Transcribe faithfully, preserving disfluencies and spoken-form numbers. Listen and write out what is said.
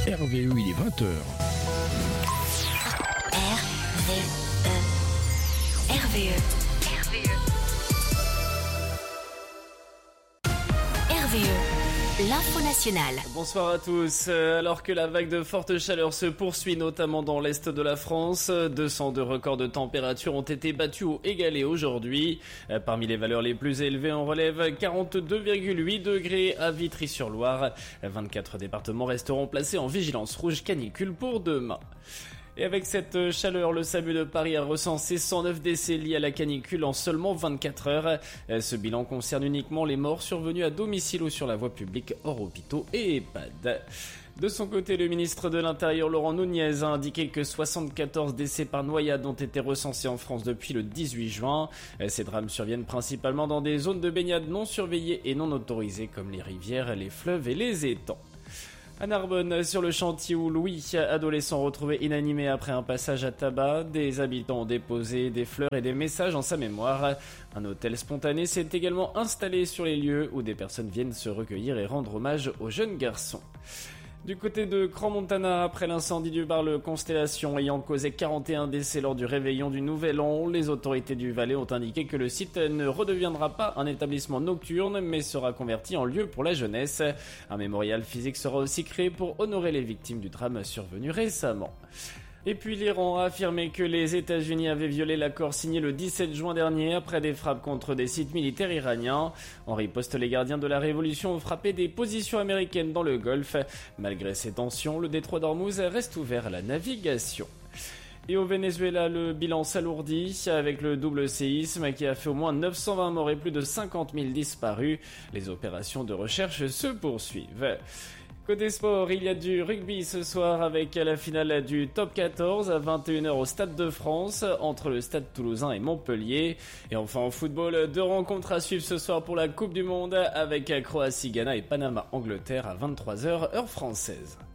R V E, il est vingt heures. R V E. R V E. R V E. R V E. L'info nationale. Bonsoir à tous. Alors que la vague de forte chaleur se poursuit notamment dans l'est de la France, deux cent deux records de température ont été battus ou égalés aujourd'hui. Parmi les valeurs les plus élevées, on relève quarante-deux virgule huit degrés à Vitry-sur-Loire. vingt-quatre départements resteront placés en vigilance rouge canicule pour demain. Et avec cette chaleur, le SAMU de Paris a recensé cent neuf décès liés à la canicule en seulement vingt-quatre heures. Ce bilan concerne uniquement les morts survenus à domicile ou sur la voie publique hors hôpitaux et EHPAD. De son côté, le ministre de l'Intérieur Laurent Nunez a indiqué que soixante-quatorze décès par noyade ont été recensés en France depuis le dix-huit juin. Ces drames surviennent principalement dans des zones de baignade non surveillées et non autorisées comme les rivières, les fleuves et les étangs. À Narbonne, sur le chantier où Louis, adolescent retrouvé inanimé après un passage à tabac, des habitants ont déposé des fleurs et des messages en sa mémoire. Un hôtel spontané s'est également installé sur les lieux où des personnes viennent se recueillir et rendre hommage aux jeunes garçons. Du côté de Crans-Montana, après l'incendie du bar Le Constellation ayant causé quarante et un décès lors du réveillon du Nouvel An, les autorités du Valais ont indiqué que le site ne redeviendra pas un établissement nocturne, mais sera converti en lieu pour la jeunesse. Un mémorial physique sera aussi créé pour honorer les victimes du drame survenu récemment. Et puis l'Iran a affirmé que les États-Unis avaient violé l'accord signé le dix-sept juin dernier après des frappes contre des sites militaires iraniens. En riposte, les gardiens de la révolution ont frappé des positions américaines dans le Golfe. Malgré ces tensions, le détroit d'Ormuz reste ouvert à la navigation. Et au Venezuela, le bilan s'alourdit avec le double séisme qui a fait au moins neuf cent vingt morts et plus de cinquante mille disparus. Les opérations de recherche se poursuivent. Côté sport, il y a du rugby ce soir avec la finale du top quatorze à vingt et une heures au Stade de France entre le Stade Toulousain et Montpellier. Et enfin en football, deux rencontres à suivre ce soir pour la Coupe du Monde avec Croatie-Ghana et Panama-Angleterre à vingt-trois heures heure française.